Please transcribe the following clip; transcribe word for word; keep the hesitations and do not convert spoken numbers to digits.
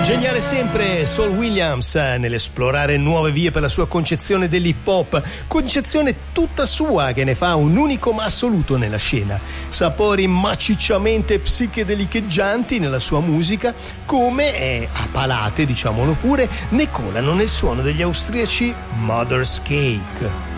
Geniale sempre Saul Williams nell'esplorare nuove vie per la sua concezione dell'hip hop, concezione tutta sua che ne fa un unico ma assoluto nella scena. Sapori massicciamente psichedelicheggianti nella sua musica, come e a palate, diciamolo pure, ne colano nel suono degli austriaci Mother's Cake.